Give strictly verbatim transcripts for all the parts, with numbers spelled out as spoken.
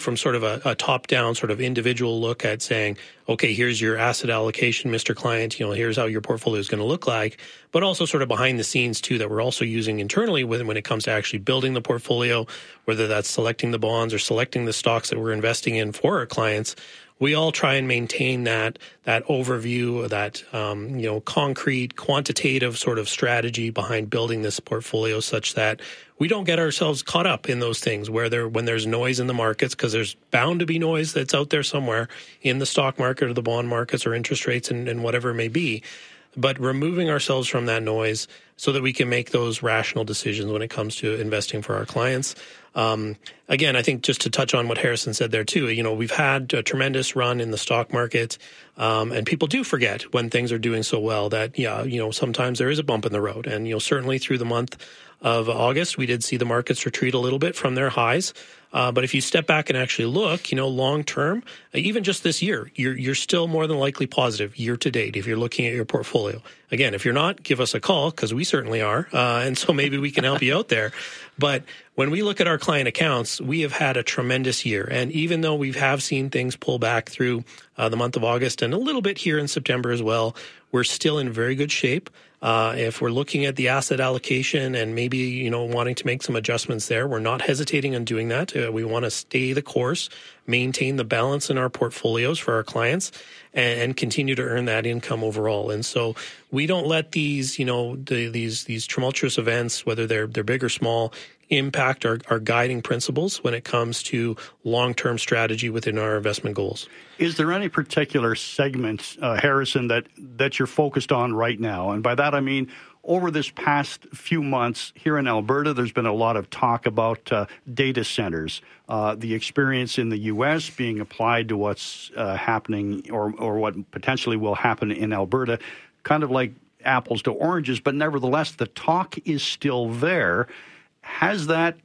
from sort of a, a top-down sort of individual look at saying, okay, here's your asset allocation, Mister Client, you know, here's how your portfolio is going to look like, but also sort of behind the scenes too that we're also using internally when, when it comes to actually building the portfolio, whether that's selecting the bonds or selecting the stocks that we're investing in for our clients. We all try and maintain that that overview, that um, you know, concrete, quantitative sort of strategy behind building this portfolio, such that we don't get ourselves caught up in those things where there when there's noise in the markets, because there's bound to be noise that's out there somewhere in the stock market or the bond markets or interest rates and, and whatever it may be. But removing ourselves from that noise so that we can make those rational decisions when it comes to investing for our clients. Um, again, I think just to touch on what Harrison said there too, you know, we've had a tremendous run in the stock market, um, and people do forget when things are doing so well that, yeah, you know, sometimes there is a bump in the road. And, you know, certainly through the month of August, we did see the markets retreat a little bit from their highs. Uh, but if you step back and actually look, you know, long term, even just this year, you're you're still more than likely positive year to date if you're looking at your portfolio. Again, if you're not, give us a call because we certainly are. Uh, and so maybe we can help you out there. But when we look at our client accounts, we have had a tremendous year. And even though we have seen things pull back through uh, the month of August and a little bit here in September as well, we're still in very good shape. Uh, if we're looking at the asset allocation and maybe, you know, wanting to make some adjustments there, we're not hesitating on doing that. Uh, we want to stay the course, maintain the balance in our portfolios for our clients, and, and continue to earn that income overall. And so we don't let these, you know, the, these these tumultuous events, whether they're they're big or small, impact our, our guiding principles when it comes to long-term strategy within our investment goals. Is there any particular segment, uh, Harrison, that, that you're focused on right now? And by that I mean, over this past few months here in Alberta, there's been a lot of talk about uh, data centers, uh, the experience in the U S being applied to what's uh, happening or, or what potentially will happen in Alberta, kind of like apples to oranges, but nevertheless, the talk is still there. Has that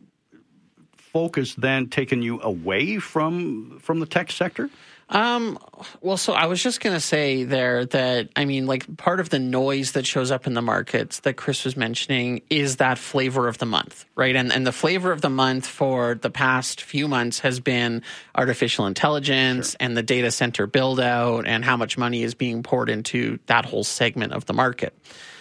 focus then taken you away from from the tech sector? Um, well, so I was just going to say there that, I mean, like part of the noise that shows up in the markets that Chris was mentioning is that flavor of the month, right? And and the flavor of the month for the past few months has been artificial intelligence sure. and the data center build out and how much money is being poured into that whole segment of the market.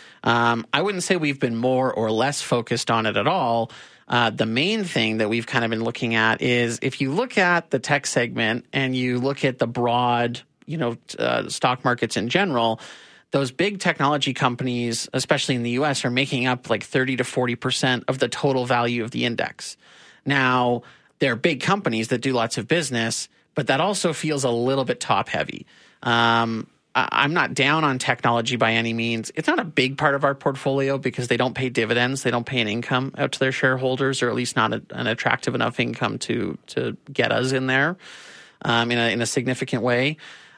Um, I wouldn't say we've been more or less focused on it at all. Uh, the main thing that we've kind of been looking at is if you look at the tech segment and you look at the broad, you know, uh, stock markets in general, those big technology companies, especially in the U S, are making up like thirty to forty percent of the total value of the index. Now, they're big companies that do lots of business, but that also feels a little bit top heavy. Um, I'm not down on technology by any means. It's not a big part of our portfolio because they don't pay dividends. They don't pay an income out to their shareholders, or at least not a, an attractive enough income to to get us in there um, in, a, in a significant way.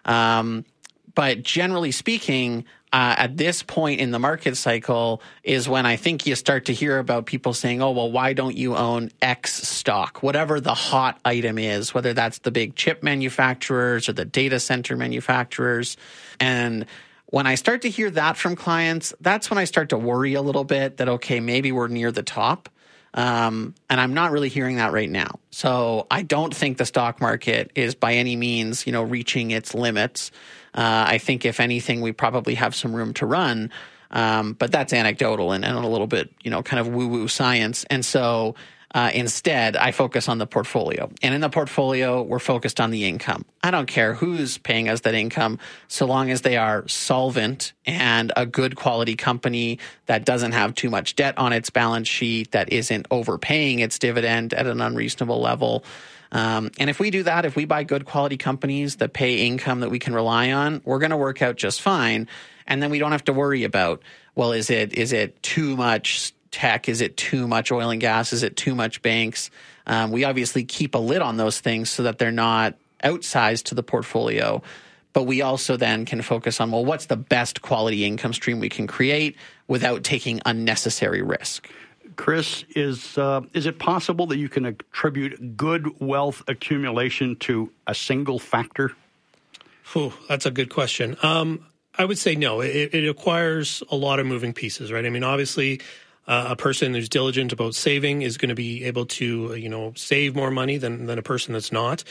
Um, but generally speaking, uh, at this point in the market cycle is when I think you start to hear about people saying, oh, well, why don't you own X stock? Whatever the hot item is, whether that's the big chip manufacturers or the data center manufacturers. And when I start to hear that from clients, that's when I start to worry a little bit that, okay, maybe we're near the top. Um, and I'm not really hearing that right now. So I don't think the stock market is by any means, you know, reaching its limits. Uh, I think if anything, we probably have some room to run. Um, but that's anecdotal and, and a little bit, you know, kind of woo-woo science. And so uh, instead, I focus on the portfolio. And in the portfolio, we're focused on the income. I don't care who's paying us that income, so long as they are solvent and a good quality company that doesn't have too much debt on its balance sheet, that isn't overpaying its dividend at an unreasonable level. Um, and if we do that, if we buy good quality companies that pay income that we can rely on, we're going to work out just fine. And then we don't have to worry about, well, is it is it too much tech? Is it too much oil and gas? Is it too much banks? Um, we obviously keep a lid on those things so that they're not outsized to the portfolio. But we also then can focus on, well, what's the best quality income stream we can create without taking unnecessary risk? Chris, is uh, is it possible that you can attribute good wealth accumulation to a single factor? Whew, that's a good question. Um, I would say no. It, it requires a lot of moving pieces, right? I mean, obviously, uh, a person who's diligent about saving is going to be able to, you know, save more money than, than a person that's not.